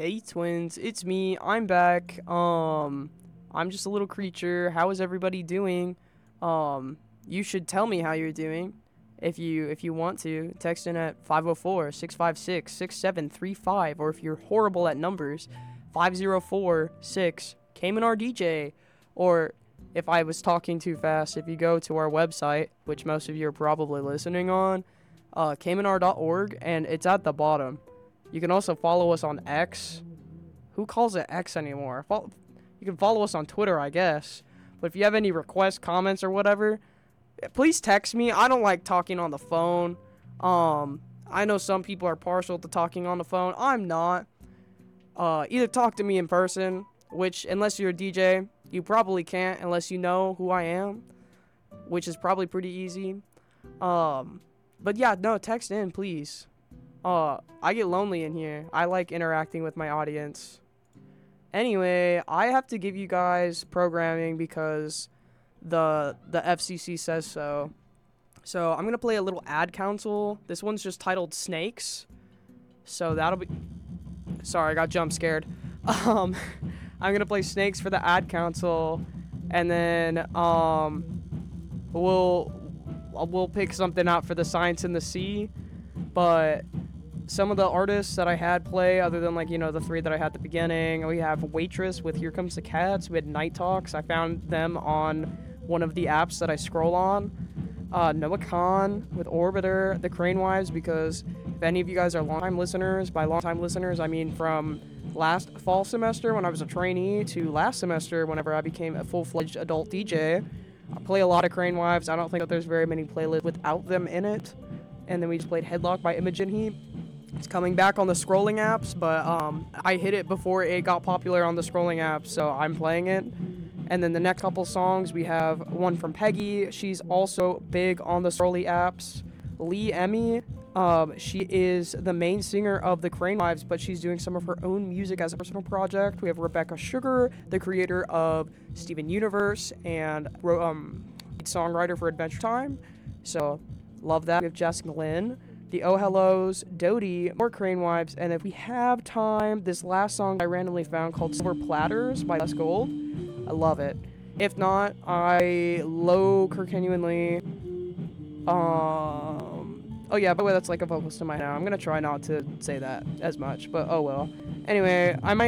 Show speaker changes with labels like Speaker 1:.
Speaker 1: Hey twins, it's me. I'm back. I'm just a little creature. How is everybody doing? You should tell me how you're doing. If you want to, text in at 504-656-6735, or if you're horrible at numbers, 5046 Cayman DJ. Or if I was talking too fast, if you go to our website, which most of you are probably listening on, caymanr.org, and it's at the bottom. You can also follow us on X. Who calls it X anymore? You can follow us on Twitter, I guess. But if you have any requests, comments, or whatever, please text me. I don't like talking on the phone. I know some people are partial to talking on the phone. I'm not. Either talk to me in person, which, unless you're a DJ, you probably can't unless you know who I am, which is probably pretty easy. But yeah, no, text in, please. I get lonely in here. I like interacting with my audience. Anyway, I have to give you guys programming because the FCC says so. So I'm gonna play a little ad council. This one's just titled Snakes. So that'll be. Sorry, I got jump scared. I'm gonna play Snakes for the ad council, and then we'll pick something out for the Science in the Sea, but. Some of the artists that I had play, other than the three that I had at the beginning, we have Waitress with Here Comes the Cats. We had Night Talks. I found them on one of the apps that I scroll on. Noah Khan with Orbiter, the Crane Wives, because if any of you guys are longtime listeners, by longtime listeners I mean from last fall semester when I was a trainee to last semester whenever I became a full-fledged adult DJ. I play a lot of Crane Wives. I don't think that there's very many playlists without them in it. And then we just played Headlock by Imogen Heap. It's coming back on the scrolling apps, but I hit it before it got popular on the scrolling apps, so I'm playing it. And then the next couple songs, we have one from Peggy. She's also big on the scrolly apps. Lee Emmy, she is the main singer of the Crane Wives, but she's doing some of her own music as a personal project. We have Rebecca Sugar, the creator of Steven Universe and songwriter for Adventure Time. So, love that. We have Jessica Lynn, the Oh Hellos, Dodie, more Crane Wives, and if we have time, this last song I randomly found called Silver Platters by Les Gold. I love it. If not, I low genuinely. Oh yeah, by the way, that's like a vocalist in my now. I'm gonna try not to say that as much, but oh well. Anyway, I might